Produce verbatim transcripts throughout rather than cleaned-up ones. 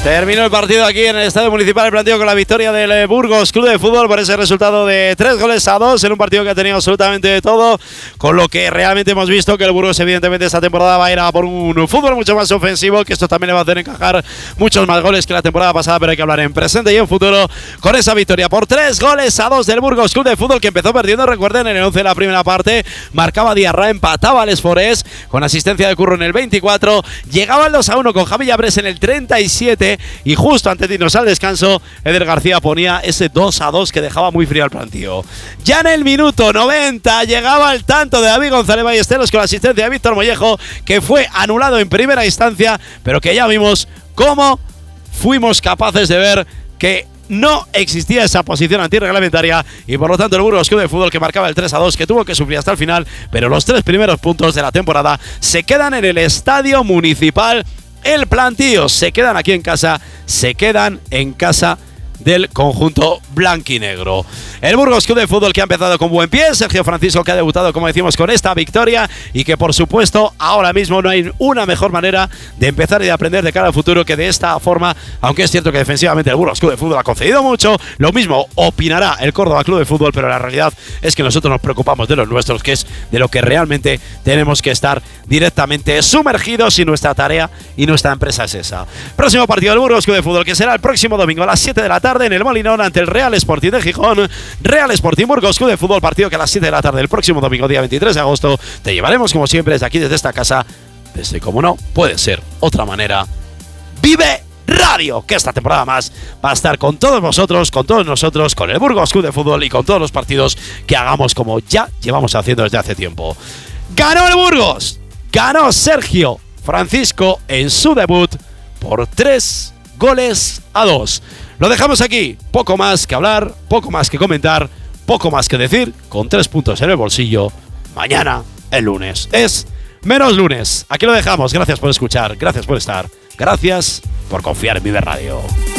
Terminó el partido aquí en el Estadio Municipal, el partido con la victoria del Burgos Club de Fútbol por ese resultado de tres goles a dos en un partido que ha tenido absolutamente de todo, con lo que realmente hemos visto que el Burgos evidentemente esta temporada va a ir a por un fútbol mucho más ofensivo, que esto también le va a hacer encajar muchos más goles que la temporada pasada, pero hay que hablar en presente y en futuro con esa victoria por tres goles a dos del Burgos Club de Fútbol, que empezó perdiendo, recuerden, en el once de la primera parte, marcaba Diarra, empataba al Esforés con asistencia de Curro en el veinticuatro, llegaba el dos a uno con Javi Llabres en el treinta y siete y justo antes de irnos al descanso, Eder García ponía ese dos a dos que dejaba muy frío al plantío. Ya en el minuto noventa llegaba el tanto de David González Ballesteros con la asistencia de Víctor Mollejo, que fue anulado en primera instancia, pero que ya vimos cómo fuimos capaces de ver que no existía esa posición antirreglamentaria y por lo tanto el Burgos Club de Fútbol, que marcaba el tres a dos, que tuvo que sufrir hasta el final, pero los tres primeros puntos de la temporada se quedan en el Estadio Municipal. El plantío se quedan aquí en casa, se quedan en casa del conjunto blanquinegro. El Burgos Club de Fútbol, que ha empezado con buen pie, Sergio Francisco, que ha debutado, como decimos, con esta victoria y que por supuesto ahora mismo no hay una mejor manera de empezar y de aprender de cara al futuro que de esta forma, aunque es cierto que defensivamente el Burgos Club de Fútbol ha concedido mucho. Lo mismo opinará el Córdoba Club de Fútbol, pero la realidad es que nosotros nos preocupamos de los nuestros, que es de lo que realmente tenemos que estar directamente sumergidos, y nuestra tarea y nuestra empresa es esa. Próximo partido del Burgos Club de Fútbol, que será el próximo domingo a las siete de la tarde en el Molinón ante el Real Sporting de Gijón. Real Sporting Burgos Club de Fútbol, partido que a las siete de la tarde el próximo domingo, día veintitrés de agosto, te llevaremos como siempre desde aquí, desde esta casa, desde, como no puede ser otra manera, Vive Radio, que esta temporada más va a estar con todos vosotros, con todos nosotros, con el Burgos Club de Fútbol y con todos los partidos que hagamos, como ya llevamos haciendo desde hace tiempo. Ganó el Burgos, ganó Sergio Francisco en su debut por tres goles a dos. Lo dejamos aquí, poco más que hablar, poco más que comentar, poco más que decir, con tres puntos en el bolsillo. Mañana, el lunes, es menos lunes. Aquí lo dejamos, gracias por escuchar, gracias por estar, gracias por confiar en Vive Radio.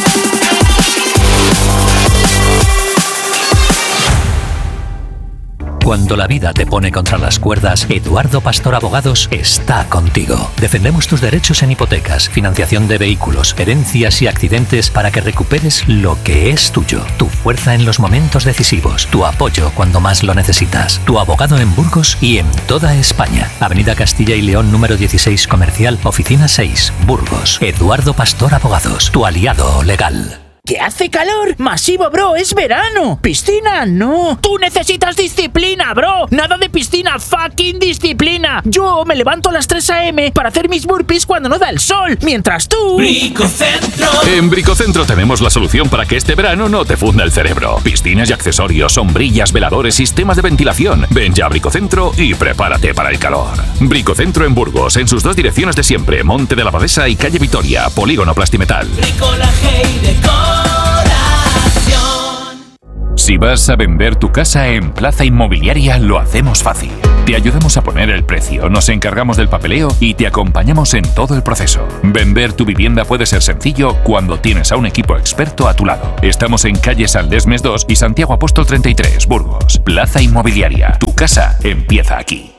Cuando la vida te pone contra las cuerdas, Eduardo Pastor Abogados está contigo. Defendemos tus derechos en hipotecas, financiación de vehículos, herencias y accidentes para que recuperes lo que es tuyo. Tu fuerza en los momentos decisivos, tu apoyo cuando más lo necesitas. Tu abogado en Burgos y en toda España. Avenida Castilla y León número dieciséis Comercial, Oficina seis, Burgos. Eduardo Pastor Abogados, tu aliado legal. ¡Que hace calor! ¡Masivo, bro! ¡Es verano! ¡Piscina! ¡No! ¡Tú necesitas disciplina, bro! ¡Nada de piscina! ¡Fucking disciplina! Yo me levanto a las tres a eme para hacer mis burpees cuando no da el sol, mientras tú... Bricocentro. En Bricocentro tenemos la solución para que este verano no te funda el cerebro. Piscinas y accesorios, sombrillas, veladores, sistemas de ventilación. Ven ya a Bricocentro y prepárate para el calor. Bricocentro en Burgos, en sus dos direcciones de siempre, Monte de la Abadesa y Calle Vitoria, Polígono Plastimetal. Bricolaje y decor. Si vas a vender tu casa en Plaza Inmobiliaria, lo hacemos fácil. Te ayudamos a poner el precio, nos encargamos del papeleo y te acompañamos en todo el proceso. Vender tu vivienda puede ser sencillo cuando tienes a un equipo experto a tu lado. Estamos en calle Saldesmes dos y Santiago Apóstol treinta y tres, Burgos. Plaza Inmobiliaria, tu casa empieza aquí.